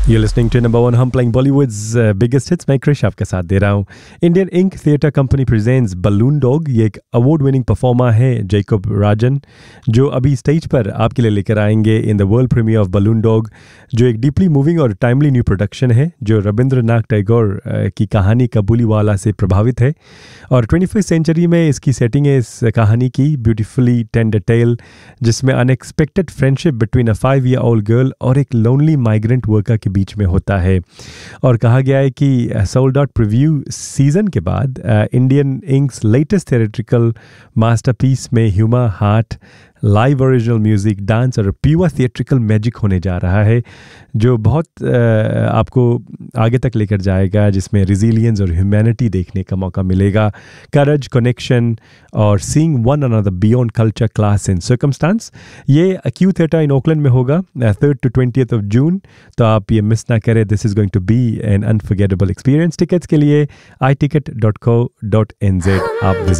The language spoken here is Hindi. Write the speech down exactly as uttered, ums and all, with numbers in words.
You're listening to number one Hum playing Bollywood's uh, biggest hits. मैं क्रिश आपके साथ दे रहा हूँ. Indian ink theatre company presents balloon dog. ये एक अवार्ड विनिंग परफॉर्मर है जैकब राजन, जो अभी स्टेज पर आपके लिए लेकर आएंगे in the world premiere of balloon dog, जो एक डीपली मूविंग और टाइमली न्यू प्रोडक्शन है जो रविंद्रनाथ टैगोर की कहानी कबूलीवाला से प्रभावित है. और ट्वेंटी फर्स्ट सेंचुरी में इसकी सेटिंग है इस कहानी की ब्यूटीफुली टेंडर टेल, जिसमें unexpected friendship between a five year old girl और एक लोनली माइग्रेंट वर्कर के बीच में होता है. और कहा गया है कि सोल्ड आउट प्रीव्यू सीजन के बाद Indian inks latest theatrical masterpiece में humour heart, live original music, dance और प्योर थिएट्रिकल मैजिक होने जा रहा है, जो बहुत आ, आपको आगे तक लेकर जाएगा, जिसमें रिजिलियंस और ह्यूमैनिटी देखने का मौका मिलेगा, करेज, कनेक्शन और seeing one another beyond culture, class and circumstance. ये क्यू थिएटर इन ओकलैंड में होगा third to twentieth of June, तो आप ये मिस ना करें. This is going to be N unforgettable experience. Tickets के लिए आई ticket dot co dot N Z आप